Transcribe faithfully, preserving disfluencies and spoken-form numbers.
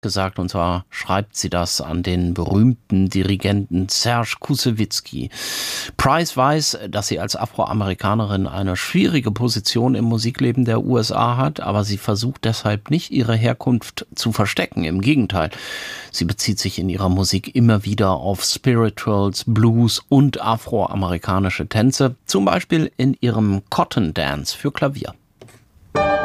gesagt, und zwar schreibt sie das an den berühmten Dirigenten Serge Koussevitzky. Price weiß, dass sie als Afroamerikanerin eine schwierige Position im Musikleben der U S A hat, aber sie versucht deshalb nicht, ihre Herkunft zu verstecken. Im Gegenteil, sie bezieht sich in ihrer Musik immer wieder auf Spirituals, Blues und afroamerikanische Tänze, zum Beispiel in ihrem Cotton Dance für Klavier.